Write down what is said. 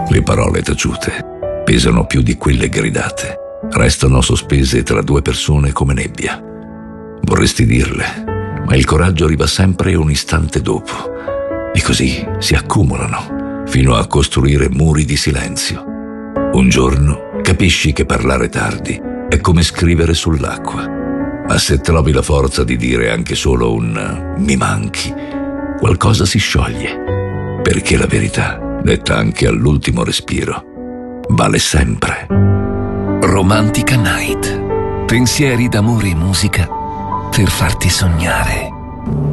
Le parole taciute pesano più di quelle gridate. Restano sospese tra due persone come nebbia. Vorresti dirle, ma il coraggio arriva sempre un istante dopo. E così si accumulano fino a costruire muri di silenzio. Un giorno capisci che parlare tardi è come scrivere sull'acqua. Ma se trovi la forza di dire anche solo un "mi manchi", qualcosa si scioglie. Perché la verità, detta anche all'ultimo respiro, vale sempre. Romantica Night. Pensieri d'amore e musica per farti sognare.